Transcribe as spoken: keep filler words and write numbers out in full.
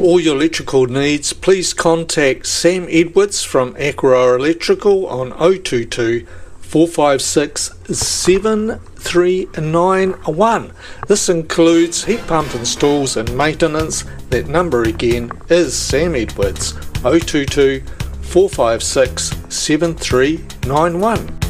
all your electrical needs, please contact Sam Edwards from Aquaroa Electrical on oh two two, four five six, seven three nine one. This includes heat pump installs and maintenance. That number again is Sam Edwards, oh two two, four five six, seven three nine one.